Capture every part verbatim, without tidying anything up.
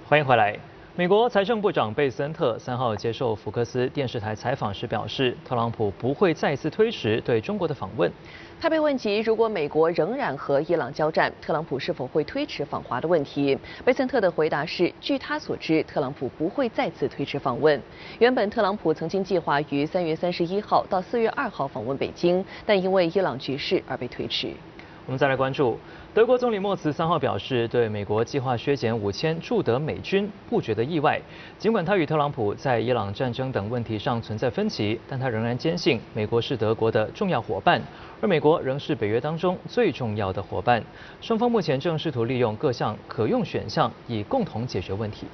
欢迎回来。美国财政部长贝森特三号接受福克斯电视台采访时表示，特朗普不会再次推迟对中国的访问。 他被问及如果美国仍然和伊朗交战，特朗普是否会推迟访华的问题，贝森特的回答是：据他所知，特朗普不会再次推迟访问。原本特朗普曾经计划于三月三十一号到四月二号访问北京，但因为伊朗局势而被推迟。 我们再来关注，德国总理默茨三号表示，对美国计划削减五千驻德美军不觉得意外。尽管他与特朗普在伊朗战争等问题上存在分歧，但他仍然坚信美国是德国的重要伙伴，而美国仍是北约当中最重要的伙伴。双方目前正试图利用各项可用选项，以共同解决问题。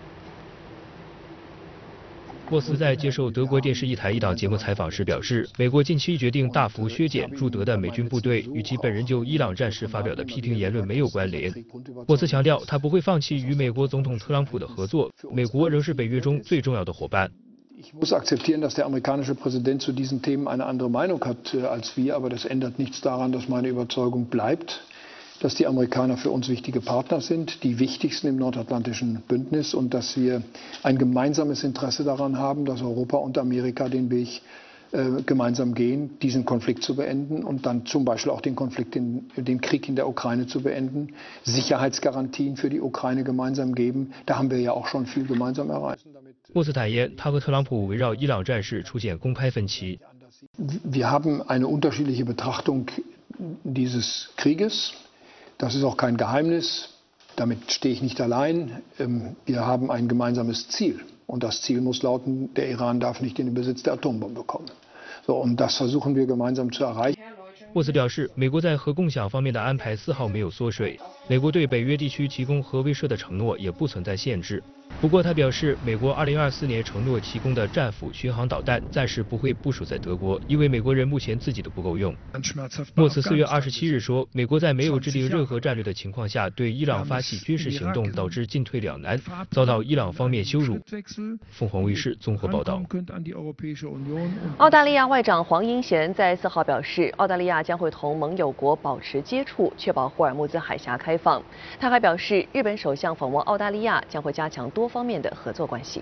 默茨在接受德国电视一台一档节目采访时表示，美国近期决定大幅削减驻德的美军部队，与其本人就伊朗战事发表的批评言论没有关联。默茨强调，他不会放弃与美国总统特朗普的合作，美国仍是北约中最重要的伙伴。 Ich muss akzeptieren, dass der amerikanische Präsident zu diesen Themen eine andere Meinung hat als wir, aber das ändert nichts daran, dass meine Überzeugung bleibt, dass die Amerikaner für uns wichtige Partner sind, die wichtigsten im nordatlantischen Bündnis und dass wir ein gemeinsames Interesse daran haben, dass Europa und Amerika den Weg äh, gemeinsam gehen, diesen Konflikt zu beenden und dann zum Beispiel auch den Konflikt, in, den Krieg in der Ukraine zu beenden, Sicherheitsgarantien für die Ukraine gemeinsam geben. Da haben wir ja auch schon viel gemeinsam erreicht. 默茨坦言，他和特朗普围绕伊朗战事出现公开分歧。 Wir haben eine unterschiedliche Betrachtung dieses Krieges. Das ist auch kein Geheimnis. Damit stehe ich nicht allein. Wir haben ein gemeinsames Ziel. Und das Ziel muss lauten, der Iran darf nicht in den Besitz der Atombombe kommen. So, und das versuchen wir gemeinsam zu erreichen. 默茨表示，美国在核共享方面的安排丝毫没有缩水，美国对北约地区提供核威慑的承诺也不存在限制。不过，他表示，美国二零二四年承诺提供的战斧巡航导弹暂时不会部署在德国，因为美国人目前自己都不够用。默茨四月二十七日说，美国在没有制定任何战略的情况下对伊朗发起军事行动，导致进退两难，遭到伊朗方面羞辱。凤凰卫视综合报道。 澳大利亚外长黄英贤在四号表示，澳大利亚将会同盟友国保持接触，确保霍尔木兹海峡开放。他还表示，日本首相访问澳大利亚将会加强多方面的合作关系。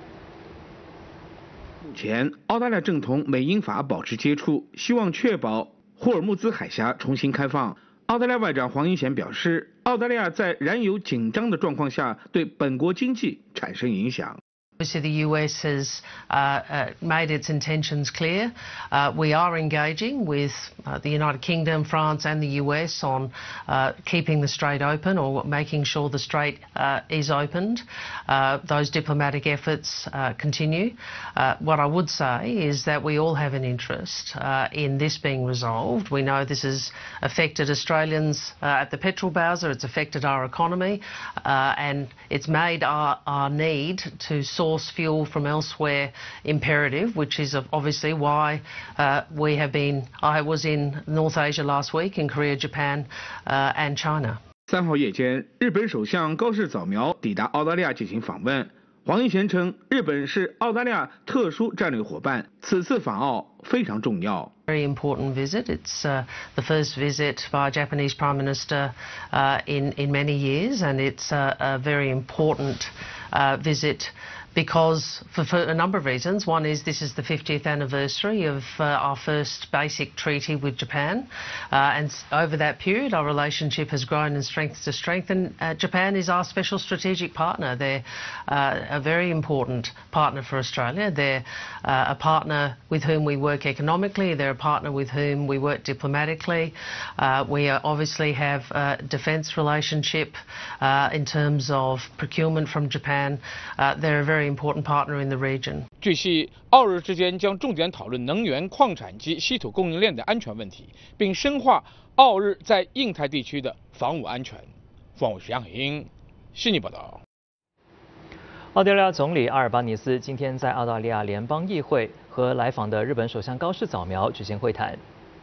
目前，澳大利亚正同美英法保持接触，希望确保霍尔木兹海峡重新开放。澳大利亚外长黄英贤表示，澳大利亚在燃油紧张的状况下，对本国经济产生影响。 Obviously, the U S has uh, uh, made its intentions clear. Uh, we are engaging with uh, the United Kingdom, France and the U S on uh, keeping the strait open or making sure the strait uh, is opened. Uh, those diplomatic efforts uh, continue. Uh, what I would say is that we all have an interest uh, in this being resolved. We know this has affected Australians uh, at the petrol bowser, it's affected our economy, uh, and it's made our, our need to source fuel from elsewhere imperative, which is obviously why uh, we have been. I was in North Asia last week, in Korea, Japan, uh, and China. 三号夜间，日本首相高市早苗抵达澳大利亚进行访问。黄英贤称，日本是澳大利亚特殊战略伙伴，此次访澳非常重要。 Very important visit. It's uh, the first visit by a Japanese Prime Minister uh, in in many years, and it's uh, a very important uh, visit. Because for, for a number of reasons. One is this is the fiftieth anniversary of uh, our first basic treaty with Japan, uh, and over that period our relationship has grown in strength to strength, and uh, Japan is our special strategic partner. They're uh, a very important partner for Australia. They're uh, a partner with whom we work economically. They're a partner with whom we work diplomatically. Uh, we are obviously have a defence relationship uh, in terms of procurement from Japan. Uh, they're a very important partner in the region. 据悉，澳日之间将重点讨论能源、矿产及稀土供应链的安全问题，并深化澳日在印太地区的防务安全。凤凰卫视杨颖悉尼报道。 澳大利亚总理阿尔巴尼斯今天在澳大利亚联邦议会和来访的日本首相高市早苗举行会谈。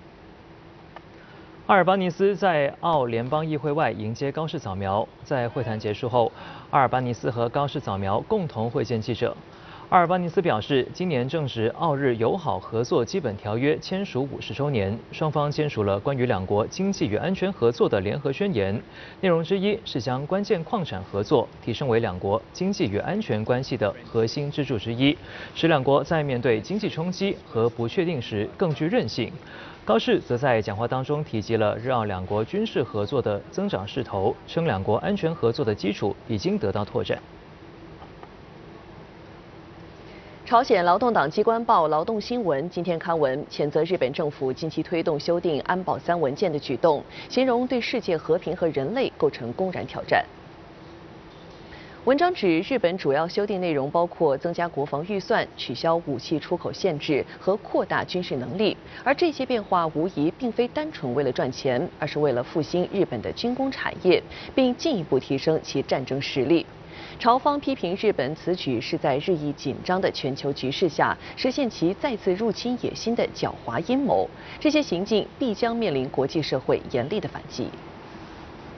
阿尔巴尼斯在澳联邦议会外迎接高市早苗，在会谈结束后，阿尔巴尼斯和高市早苗共同会见记者。 阿尔巴尼斯表示，今年正值澳日友好合作基本条约签署五十周年，双方签署了关于两国经济与安全合作的联合宣言。内容之一是将关键矿产合作提升为两国经济与安全关系的核心支柱之一，使两国在面对经济冲击和不确定时更具韧性。高市则在讲话当中提及了日澳两国军事合作的增长势头，称两国安全合作的基础已经得到拓展。 朝鲜劳动党机关报《劳动新闻》今天刊文谴责日本政府近期推动修订安保三文件的举动，形容对世界和平和人类构成公然挑战。文章指，日本主要修订内容包括增加国防预算、取消武器出口限制和扩大军事能力，而这些变化无疑并非单纯为了赚钱，而是为了复兴日本的军工产业，并进一步提升其战争实力。朝方批评日本此举是在日益紧张的全球局势下实现其再次入侵野心的狡猾阴谋，这些行径必将面临国际社会严厉的反击。